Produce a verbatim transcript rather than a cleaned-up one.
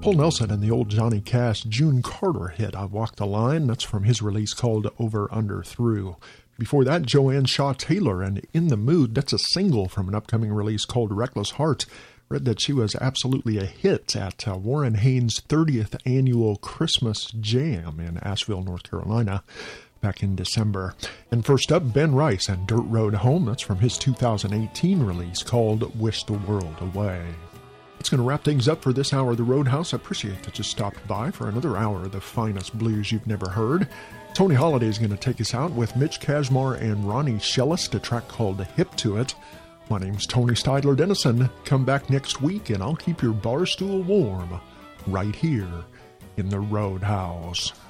Paul Nelson and the old Johnny Cash June Carter hit, I Walk the Line. That's from his release called Over, Under, Through. Before that, Joanne Shaw Taylor and In the Mood. That's a single from an upcoming release called Reckless Heart. Read that she was absolutely a hit at uh, Warren Haynes' thirtieth annual Christmas Jam in Asheville, North Carolina, back in December. And first up, Ben Rice and Dirt Road Home. That's from his two thousand eighteen release called Wish the World Away. It's going to wrap things up for this hour of the Roadhouse. I appreciate that you stopped by for another hour of the finest blues you've never heard. Tony Holiday is going to take us out with Mitch Kashmar and Ronnie Shellist, a track called Hip to It. My name's Tony Steidler Dennison. Come back next week and I'll keep your bar stool warm right here in the Roadhouse.